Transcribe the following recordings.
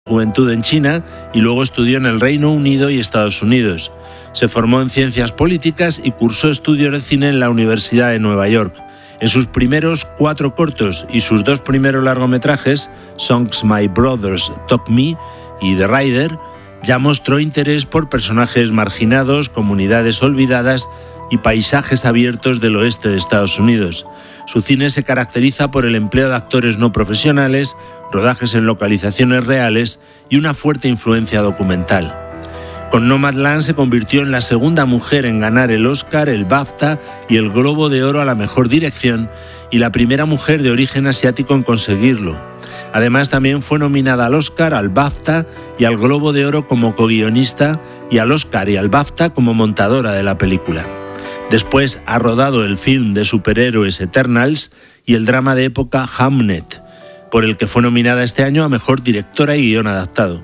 juventud en China y luego estudió en el Reino Unido y Estados Unidos. Se formó en ciencias políticas y cursó estudios de cine en la Universidad de Nueva York. En sus primeros 4 cortos y sus 2 primeros largometrajes, Songs My Brothers Taught Me y The Rider, ya mostró interés por personajes marginados, comunidades olvidadas y paisajes abiertos del oeste de Estados Unidos. Su cine se caracteriza por el empleo de actores no profesionales, rodajes en localizaciones reales y una fuerte influencia documental. Con Nomadland se convirtió en la segunda mujer en ganar el Oscar, el BAFTA y el Globo de Oro a la mejor dirección y la primera mujer de origen asiático en conseguirlo. Además, también fue nominada al Oscar, al BAFTA y al Globo de Oro como co-guionista y al Oscar y al BAFTA como montadora de la película. Después ha rodado el film de superhéroes Eternals y el drama de época Hamnet, por el que fue nominada este año a Mejor Directora y Guión Adaptado.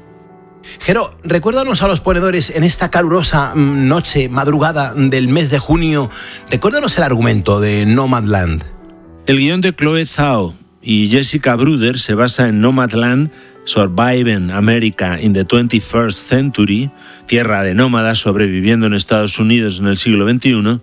Jero, recuérdanos a los ponedores en esta calurosa madrugada del mes de junio, recuérdanos el argumento de Nomadland. El guión de Chloe Zhao y Jessica Bruder se basa en Nomadland, Surviving America in the 21st Century, tierra de nómadas sobreviviendo en Estados Unidos en el siglo XXI,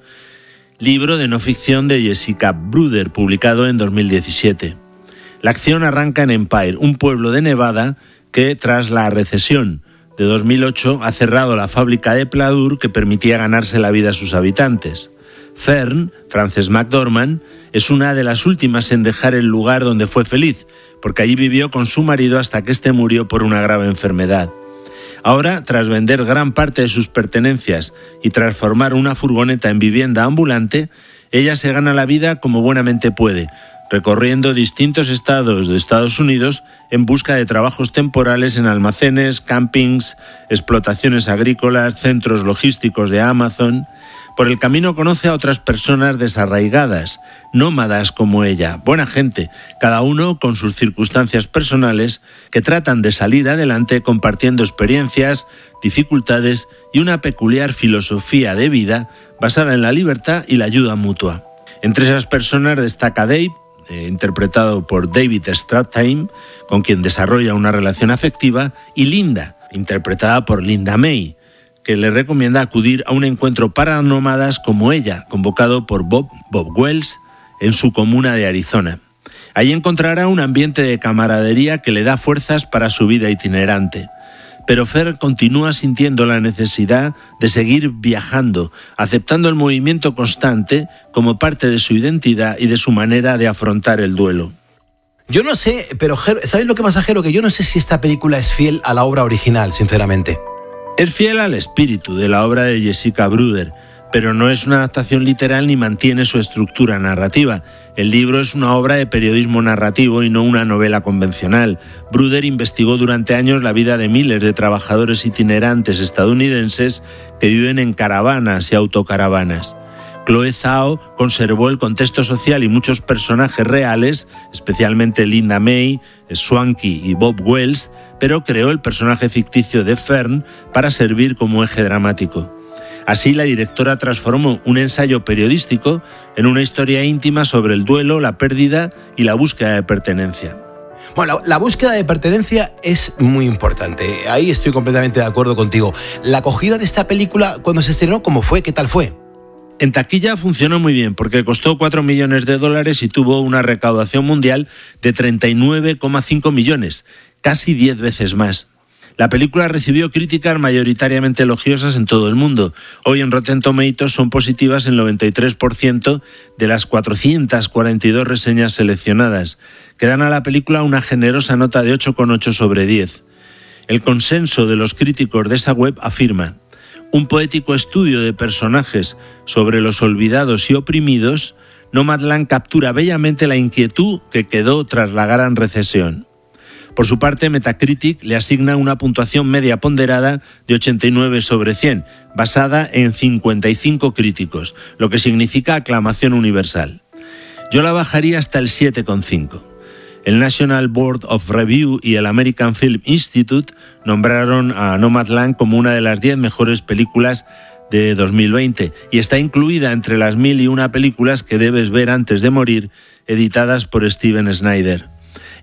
libro de no ficción de Jessica Bruder, publicado en 2017. La acción arranca en Empire, un pueblo de Nevada que, tras la recesión de 2008, ha cerrado la fábrica de pladur que permitía ganarse la vida a sus habitantes. Fern, Frances McDormand, es una de las últimas en dejar el lugar donde fue feliz, porque allí vivió con su marido hasta que éste murió por una grave enfermedad. Ahora, tras vender gran parte de sus pertenencias y transformar una furgoneta en vivienda ambulante, ella se gana la vida como buenamente puede, recorriendo distintos estados de Estados Unidos en busca de trabajos temporales en almacenes, campings, explotaciones agrícolas, centros logísticos de Amazon. Por el camino conoce a otras personas desarraigadas, nómadas como ella, buena gente, cada uno con sus circunstancias personales, que tratan de salir adelante compartiendo experiencias, dificultades y una peculiar filosofía de vida basada en la libertad y la ayuda mutua. Entre esas personas destaca Dave, interpretado por David Strathairn, con quien desarrolla una relación afectiva, y Linda, interpretada por Linda May, que le recomienda acudir a un encuentro para nómadas como ella, convocado por Bob Wells en su comuna de Arizona. Allí encontrará un ambiente de camaradería que le da fuerzas para su vida itinerante. Pero Fer continúa sintiendo la necesidad de seguir viajando, aceptando el movimiento constante como parte de su identidad y de su manera de afrontar el duelo. Yo no sé, pero ¿sabes lo que pasa, Jero? Que yo no sé si esta película es fiel a la obra original, sinceramente. Es fiel al espíritu de la obra de Jessica Bruder, pero no es una adaptación literal ni mantiene su estructura narrativa. El libro es una obra de periodismo narrativo y no una novela convencional. Bruder investigó durante años la vida de miles de trabajadores itinerantes estadounidenses que viven en caravanas y autocaravanas. Chloe Zhao conservó el contexto social y muchos personajes reales, especialmente Linda May, Swanky y Bob Wells, pero creó el personaje ficticio de Fern para servir como eje dramático. Así, la directora transformó un ensayo periodístico en una historia íntima sobre el duelo, la pérdida y la búsqueda de pertenencia. Bueno, la búsqueda de pertenencia es muy importante. Ahí estoy completamente de acuerdo contigo. La acogida de esta película, cuando se estrenó, ¿cómo fue? ¿Qué tal fue? En taquilla funcionó muy bien porque costó $4 millones y tuvo una recaudación mundial de 39,5 millones, casi 10 veces más. La película recibió críticas mayoritariamente elogiosas en todo el mundo. Hoy en Rotten Tomatoes son positivas el 93% de las 442 reseñas seleccionadas, que dan a la película una generosa nota de 8,8 sobre 10. El consenso de los críticos de esa web afirma: un poético estudio de personajes sobre los olvidados y oprimidos, Nomadland captura bellamente la inquietud que quedó tras la gran recesión. Por su parte, Metacritic le asigna una puntuación media ponderada de 89 sobre 100, basada en 55 críticos, lo que significa aclamación universal. Yo la bajaría hasta el 7,5. El National Board of Review y el American Film Institute nombraron a Nomadland como una de las 10 mejores películas de 2020 y está incluida entre las 1001 películas que debes ver antes de morir, editadas por Steven Snyder.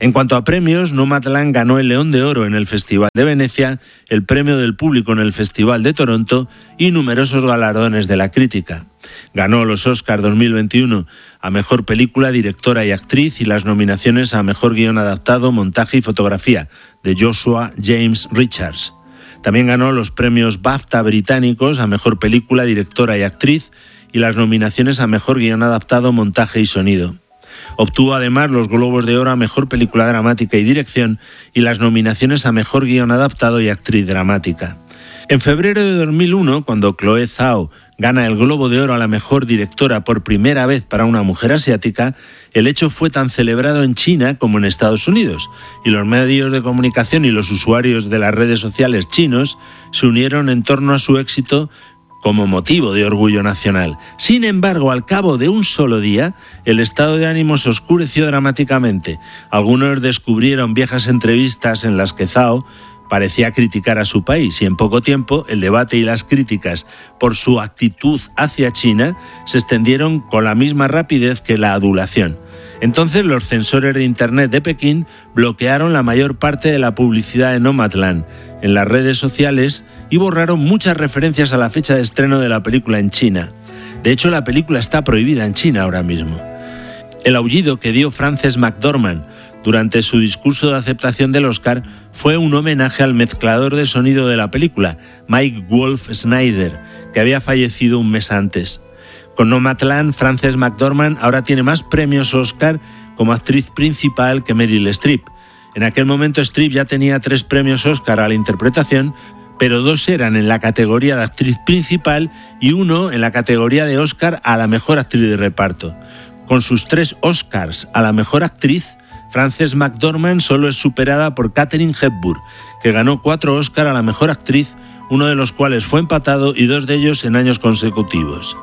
En cuanto a premios, Nomadland ganó el León de Oro en el Festival de Venecia, el Premio del Público en el Festival de Toronto y numerosos galardones de la crítica. Ganó los Oscars 2021 a Mejor Película, Directora y Actriz y las nominaciones a Mejor Guión Adaptado, Montaje y Fotografía de Joshua James Richards. También ganó los premios BAFTA británicos a Mejor Película, Directora y Actriz y las nominaciones a Mejor Guión Adaptado, Montaje y Sonido. Obtuvo además los Globos de Oro a Mejor Película Dramática y Dirección y las nominaciones a Mejor Guión Adaptado y Actriz Dramática. En febrero de 2001, cuando Chloe Zhao gana el Globo de Oro a la Mejor Directora por primera vez para una mujer asiática, el hecho fue tan celebrado en China como en Estados Unidos, y los medios de comunicación y los usuarios de las redes sociales chinos se unieron en torno a su éxito como motivo de orgullo nacional. Sin embargo, al cabo de un solo día, el estado de ánimo se oscureció dramáticamente. Algunos descubrieron viejas entrevistas en las que Zhao parecía criticar a su país y en poco tiempo el debate y las críticas por su actitud hacia China se extendieron con la misma rapidez que la adulación. Entonces los censores de Internet de Pekín bloquearon la mayor parte de la publicidad de Nomadland en las redes sociales y borraron muchas referencias a la fecha de estreno de la película en China. De hecho, la película está prohibida en China ahora mismo. El aullido que dio Frances McDormand durante su discurso de aceptación del Oscar fue un homenaje al mezclador de sonido de la película, Mike Wolf Snyder, que había fallecido un mes antes. Con Nomadland, Frances McDormand ahora tiene más premios Oscar como actriz principal que Meryl Streep. En aquel momento Streep ya tenía 3 premios Oscar a la interpretación, pero 2 eran en la categoría de actriz principal y 1 en la categoría de Oscar a la mejor actriz de reparto. Con sus 3 Oscars a la mejor actriz, Frances McDormand solo es superada por Katharine Hepburn, que ganó 4 Oscar a la mejor actriz, uno de los cuales fue empatado y 2 de ellos en años consecutivos.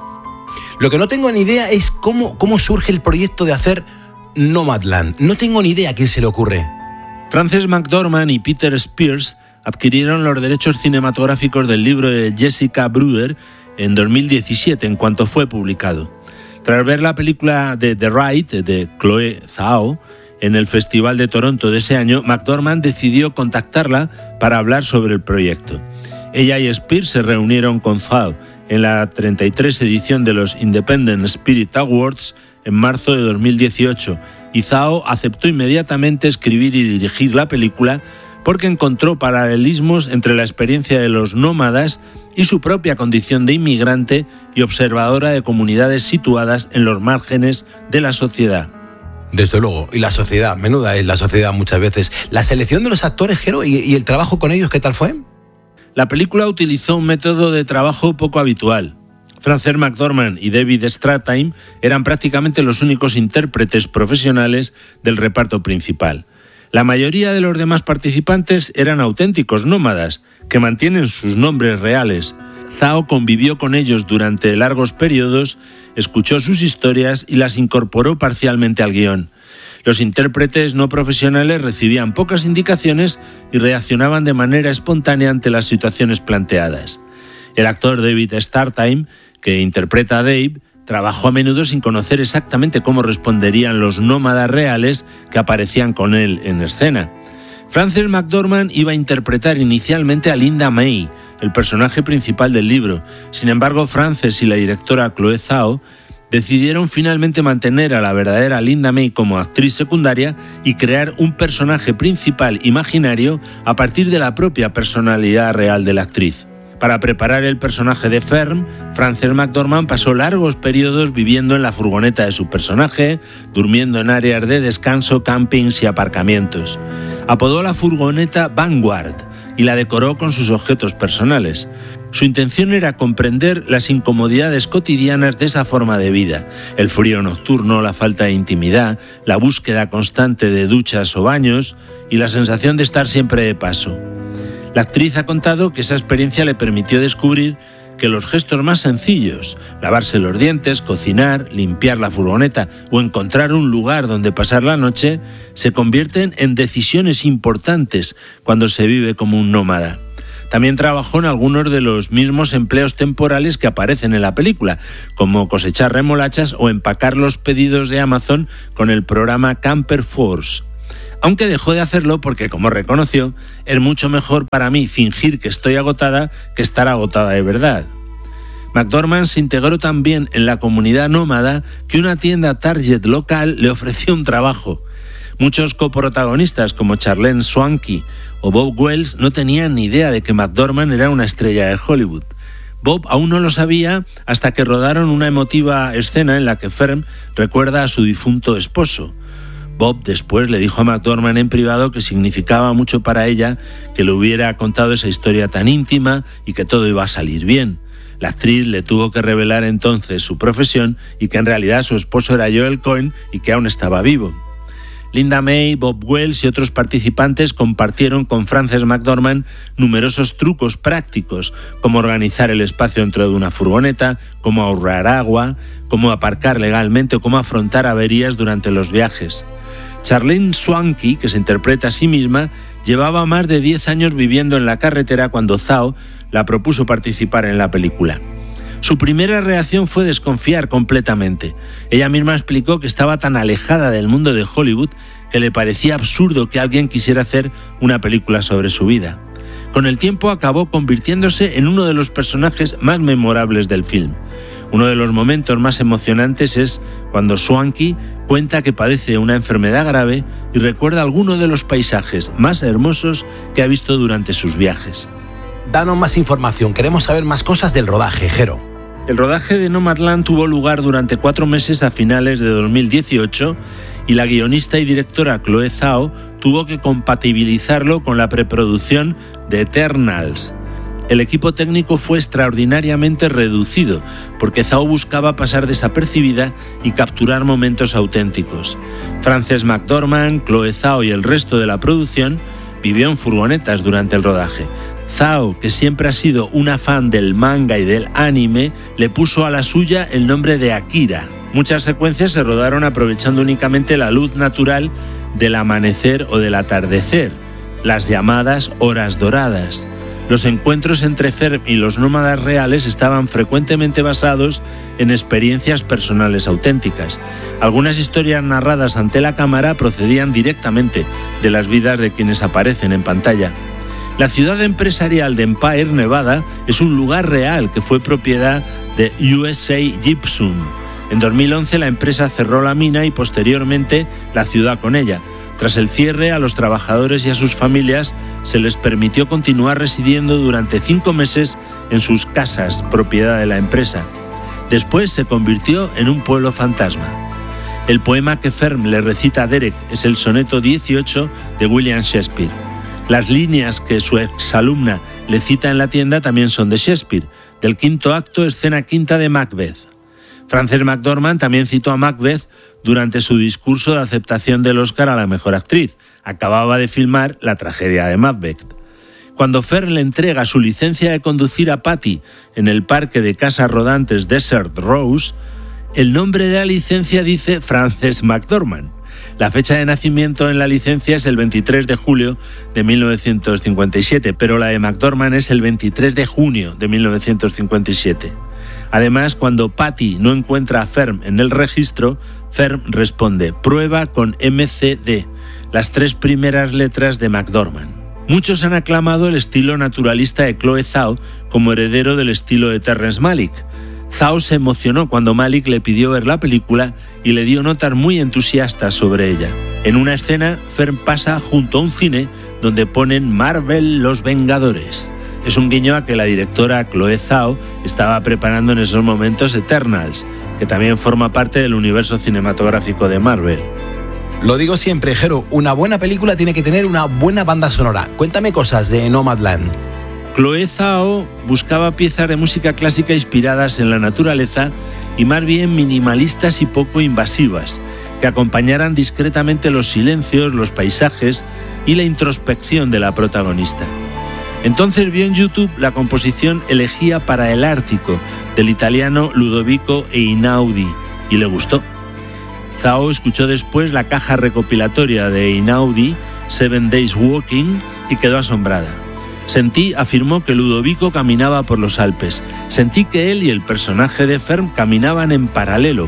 Lo que no tengo ni idea es cómo surge el proyecto de hacer Nomadland. No tengo ni idea a quién se le ocurre. Frances McDormand y Peter Spears adquirieron los derechos cinematográficos del libro de Jessica Bruder en 2017, en cuanto fue publicado. Tras ver la película de The Ride de Chloe Zhao en el Festival de Toronto de ese año, McDormand decidió contactarla para hablar sobre el proyecto. Ella y Spears se reunieron con Zhao en la 33 edición de los Independent Spirit Awards en marzo de 2018, y Zhao aceptó inmediatamente escribir y dirigir la película porque encontró paralelismos entre la experiencia de los nómadas y su propia condición de inmigrante y observadora de comunidades situadas en los márgenes de la sociedad. Desde luego, y la sociedad, menuda es la sociedad muchas veces. La selección de los actores, Jero, y el trabajo con ellos, ¿qué tal fue? La película utilizó un método de trabajo poco habitual. Frances McDormand y David Strathairn eran prácticamente los únicos intérpretes profesionales del reparto principal. La mayoría de los demás participantes eran auténticos nómadas, que mantienen sus nombres reales. Zhao convivió con ellos durante largos periodos, escuchó sus historias y las incorporó parcialmente al guión. Los intérpretes no profesionales recibían pocas indicaciones y reaccionaban de manera espontánea ante las situaciones planteadas. El actor David Strathairn, que interpreta a Dave, trabajó a menudo sin conocer exactamente cómo responderían los nómadas reales que aparecían con él en escena. Frances McDormand iba a interpretar inicialmente a Linda May, el personaje principal del libro. Sin embargo, Frances y la directora Chloe Zhao decidieron finalmente mantener a la verdadera Linda May como actriz secundaria y crear un personaje principal imaginario a partir de la propia personalidad real de la actriz. Para preparar el personaje de Fern, Frances McDormand pasó largos periodos viviendo en la furgoneta de su personaje, durmiendo en áreas de descanso, campings y aparcamientos. Apodó la furgoneta Vanguard y la decoró con sus objetos personales. Su intención era comprender las incomodidades cotidianas de esa forma de vida: el frío nocturno, la falta de intimidad, la búsqueda constante de duchas o baños y la sensación de estar siempre de paso. La actriz ha contado que esa experiencia le permitió descubrir que los gestos más sencillos, lavarse los dientes, cocinar, limpiar la furgoneta o encontrar un lugar donde pasar la noche, se convierten en decisiones importantes cuando se vive como un nómada. También trabajó en algunos de los mismos empleos temporales que aparecen en la película, como cosechar remolachas o empacar los pedidos de Amazon con el programa Camper Force. aunque dejó de hacerlo porque, como reconoció, es mucho mejor para mí fingir que estoy agotada que estar agotada de verdad. McDormand se integró tan bien en la comunidad nómada que una tienda Target local le ofreció un trabajo. Muchos coprotagonistas como Charlene Swanky o Bob Wells no tenían ni idea de que McDormand era una estrella de Hollywood. Bob aún no lo sabía hasta que rodaron una emotiva escena en la que Ferm recuerda a su difunto esposo. Bob después le dijo a McDormand en privado que significaba mucho para ella que le hubiera contado esa historia tan íntima y que todo iba a salir bien. La actriz le tuvo que revelar entonces su profesión y que en realidad su esposo era Joel Cohen y que aún estaba vivo. Linda May, Bob Wells y otros participantes compartieron con Frances McDormand numerosos trucos prácticos, como organizar el espacio dentro de una furgoneta, cómo ahorrar agua, cómo aparcar legalmente o cómo afrontar averías durante los viajes. Charlene Swanky, que se interpreta a sí misma, llevaba más de 10 años viviendo en la carretera cuando Zhao la propuso participar en la película. Su primera reacción fue desconfiar completamente. Ella misma explicó que estaba tan alejada del mundo de Hollywood que le parecía absurdo que alguien quisiera hacer una película sobre su vida. Con el tiempo acabó convirtiéndose en uno de los personajes más memorables del film. Uno de los momentos más emocionantes es cuando Swanky cuenta que padece una enfermedad grave y recuerda algunos de los paisajes más hermosos que ha visto durante sus viajes. Danos más información, queremos saber más cosas del rodaje, Jero. El rodaje de Nomadland tuvo lugar durante 4 meses a finales de 2018 y la guionista y directora Chloe Zhao tuvo que compatibilizarlo con la preproducción de Eternals. El equipo técnico fue extraordinariamente reducido porque Zhao buscaba pasar desapercibida y capturar momentos auténticos. Frances McDormand, Chloe Zhao y el resto de la producción vivió en furgonetas durante el rodaje. Zhao, que siempre ha sido una fan del manga y del anime, le puso a la suya el nombre de Akira. Muchas secuencias se rodaron aprovechando únicamente la luz natural del amanecer o del atardecer, las llamadas horas doradas. Los encuentros entre Ferm y los nómadas reales estaban frecuentemente basados en experiencias personales auténticas. Algunas historias narradas ante la cámara procedían directamente de las vidas de quienes aparecen en pantalla. La ciudad empresarial de Empire, Nevada, es un lugar real que fue propiedad de USA Gypsum. En 2011 la empresa cerró la mina y posteriormente la ciudad con ella. Tras el cierre, a los trabajadores y a sus familias se les permitió continuar residiendo durante 5 meses en sus casas, propiedad de la empresa. Después se convirtió en un pueblo fantasma. El poema que Ferm le recita a Derek es el soneto 18 de William Shakespeare. Las líneas que su exalumna le cita en la tienda también son de Shakespeare, del 5º acto, escena 5ª de Macbeth. Frances McDormand también citó a Macbeth durante su discurso de aceptación del Oscar a la mejor actriz. Acababa de filmar la tragedia de Macbeth. Cuando Ferm le entrega su licencia de conducir a Patty en el parque de casas rodantes Desert Rose, el nombre de la licencia dice Frances McDormand. La fecha de nacimiento en la licencia es el 23 de julio de 1957, pero la de McDormand es el 23 de junio de 1957. Además, cuando Patty no encuentra a Ferm en el registro, Ferm responde prueba con MCD, las 3 primeras letras de McDormand. Muchos han aclamado el estilo naturalista de Chloe Zhao como heredero del estilo de Terrence Malick. Zhao se emocionó cuando Malick le pidió ver la película y le dio notas muy entusiastas sobre ella. En una escena, Ferm pasa junto a un cine donde ponen Marvel Los Vengadores. Es un guiño a que la directora Chloe Zhao estaba preparando en esos momentos Eternals, que también forma parte del universo cinematográfico de Marvel. Lo digo siempre, Jero, una buena película tiene que tener una buena banda sonora. Cuéntame cosas de Nomadland. Chloe Zhao buscaba piezas de música clásica inspiradas en la naturaleza y más bien minimalistas y poco invasivas, que acompañaran discretamente los silencios, los paisajes y la introspección de la protagonista. Entonces vio en YouTube la composición Elegía para el Ártico del italiano Ludovico Einaudi y le gustó. Zhao escuchó después la caja recopilatoria de Einaudi, 7 Days Walking, y quedó asombrada. Sentí, afirmó, que Ludovico caminaba por los Alpes. Sentí que él y el personaje de Ferm caminaban en paralelo.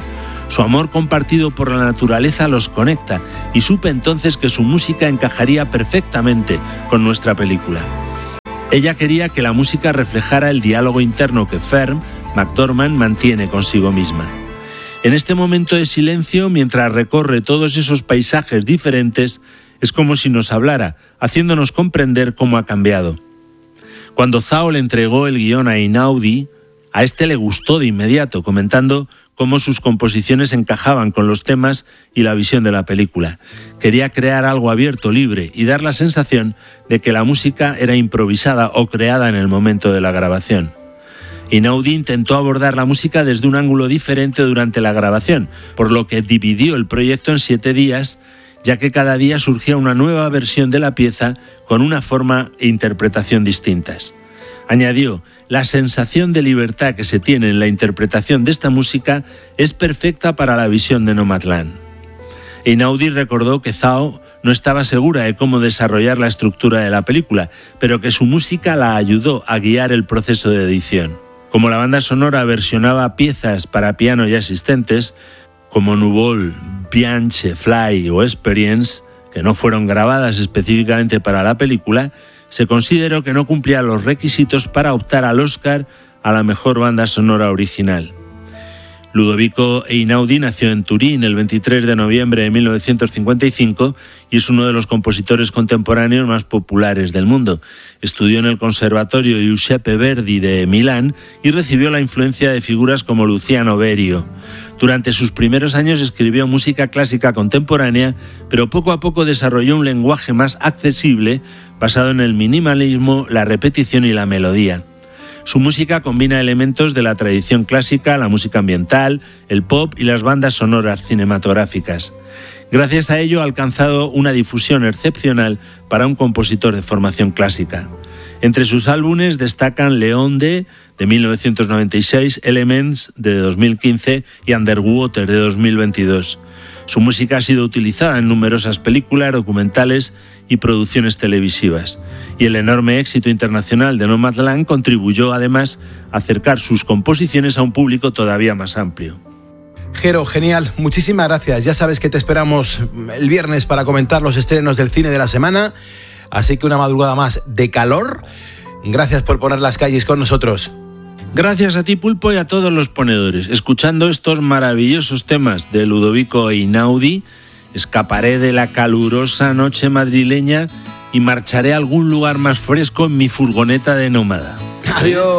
Su amor compartido por la naturaleza los conecta y supe entonces que su música encajaría perfectamente con nuestra película. Ella quería que la música reflejara el diálogo interno que Ferm McDormand mantiene consigo misma. En este momento de silencio, mientras recorre todos esos paisajes diferentes, es como si nos hablara, haciéndonos comprender cómo ha cambiado. Cuando Zhao le entregó el guión a Einaudi, a este le gustó de inmediato, comentando cómo sus composiciones encajaban con los temas y la visión de la película. Quería crear algo abierto, libre, y dar la sensación de que la música era improvisada o creada en el momento de la grabación. Einaudi intentó abordar la música desde un ángulo diferente durante la grabación, por lo que dividió el proyecto en 7 días, ya que cada día surgía una nueva versión de la pieza con una forma e interpretación distintas. Añadió: la sensación de libertad que se tiene en la interpretación de esta música es perfecta para la visión de Nomadland. Einaudi recordó que Zhao no estaba segura de cómo desarrollar la estructura de la película, pero que su música la ayudó a guiar el proceso de edición. Como la banda sonora versionaba piezas para piano ya existentes, como Nubol, Bianche, Fly o Experience, que no fueron grabadas específicamente para la película, se consideró que no cumplía los requisitos para optar al Oscar a la mejor banda sonora original. Ludovico Einaudi nació en Turín el 23 de noviembre de 1955 y es uno de los compositores contemporáneos más populares del mundo. Estudió en el Conservatorio Giuseppe Verdi de Milán y recibió la influencia de figuras como Luciano Berio. Durante sus primeros años escribió música clásica contemporánea, pero poco a poco desarrolló un lenguaje más accesible basado en el minimalismo, la repetición y la melodía. Su música combina elementos de la tradición clásica, la música ambiental, el pop y las bandas sonoras cinematográficas. Gracias a ello ha alcanzado una difusión excepcional para un compositor de formación clásica. Entre sus álbumes destacan Leonde, de 1996, Elements, de 2015 y Underwater, de 2022. Su música ha sido utilizada en numerosas películas, documentales y producciones televisivas. Y el enorme éxito internacional de Nomadland contribuyó además a acercar sus composiciones a un público todavía más amplio. Jero, genial, muchísimas gracias. Ya sabes que te esperamos el viernes para comentar los estrenos del cine de la semana. Así que una madrugada más de calor. Gracias por poner las calles con nosotros. Gracias a ti, Pulpo, y a todos los ponedores. Escuchando estos maravillosos temas de Ludovico Einaudi, escaparé de la calurosa noche madrileña y marcharé a algún lugar más fresco en mi furgoneta de nómada. Adiós.